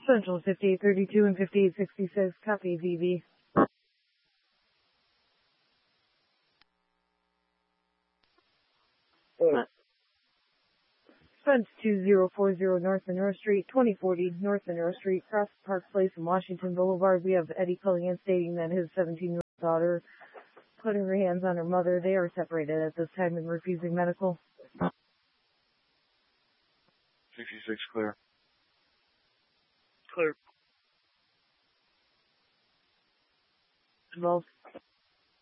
Central 5832 and 5866, copy VB. Fence 2040 North Monroe Street, 2040 North Monroe Street, Cross Park Place and Washington Boulevard. We have Eddie Culligan stating that his 17-year-old daughter putting her hands on her mother. They are separated at this time and refusing medical. 66 clear. Clear. Involved.